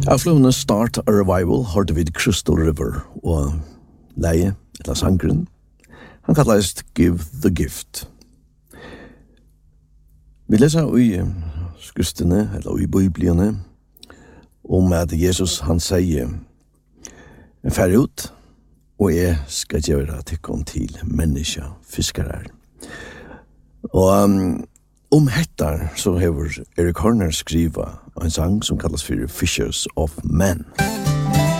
Av fløvene Start a Revival hørte vi Crystal River og leie, eller sangren. Han kallast Give the Gift. Vi leser i skriftene, eller i bibliene, om at Jesus han sier, fær ut, og jeg skal gjøre tikkene til menneska fiskere. Og om hettar så hever Eric Horner skriva en sang som kallas for Fishers of Men.